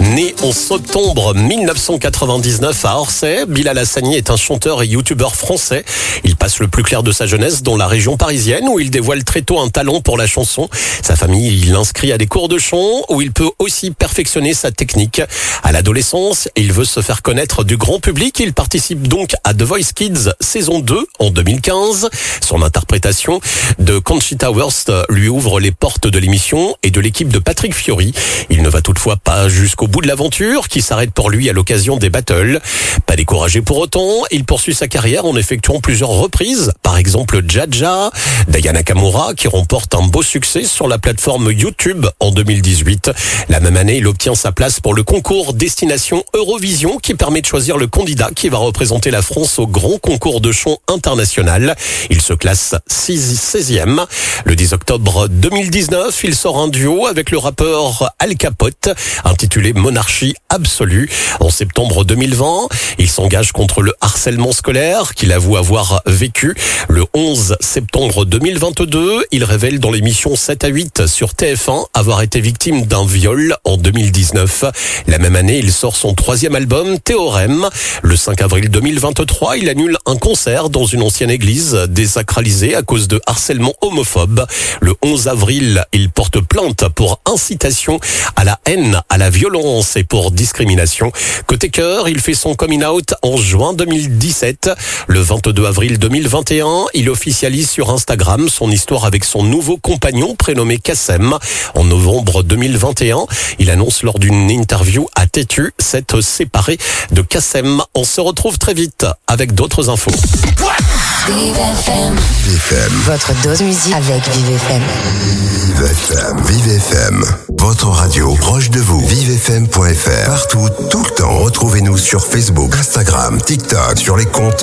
Né en septembre 1999 à Orsay, Bilal Hassani est un chanteur et youtubeur français. Il passe le plus clair de sa jeunesse dans la région parisienne où il dévoile très tôt un talent pour la chanson. Sa famille l'inscrit à des cours de chant où il peut aussi perfectionner sa technique. À l'adolescence, il veut se faire connaître du grand public. Il participe donc à The Voice Kids saison 2 en 2015. Son interprétation de Conchita Wurst lui ouvre les portes de l'émission et de l'équipe de Patrick Fiori. Il ne va toutefois pas jusqu'au bout de l'aventure qui s'arrête pour lui à l'occasion des battles. Pas découragé pour autant, il poursuit sa carrière en effectuant plusieurs reprises. Par exemple, Jaja, Daya Nakamura qui remporte un beau succès sur la plateforme YouTube en 2018. La même année, il obtient sa place pour le concours Destination Eurovision qui permet de choisir le candidat qui va représenter la France au grand concours de chant international. Il se classe 16e. Le 10 octobre 2019, il sort un duo avec le rappeur Al Capote intitulé Monarchie absolue. En septembre 2020, il s'engage contre le harcèlement scolaire qu'il avoue avoir vécu. Le 11 septembre 2022, il révèle dans l'émission 7 à 8 sur TF1 avoir été victime d'un viol en 2019. La même année, il sort son 3e album, Théorème. Le 5 avril 2023, il annule un concert dans une ancienne église désacralisée à cause de harcèlement homophobe. Le 11 avril, il porte plainte pour incitation à la haine, à la violence et pour discrimination. Côté cœur, il fait son coming out en juin 2017. Le 22 avril 2021, il officialise sur Instagram son histoire avec son nouveau compagnon prénommé Kassem. En novembre 2021, il annonce lors d'une interview à Tétu s'être séparé de Kassem. On se retrouve très vite avec d'autres infos. Vive FM. Votre dose musique avec Vive FM. Vive FM. Votre radio proche de vous. ViveFM.fr. Partout, tout le temps. Retrouvez-nous sur Facebook, Instagram, TikTok, sur les comptes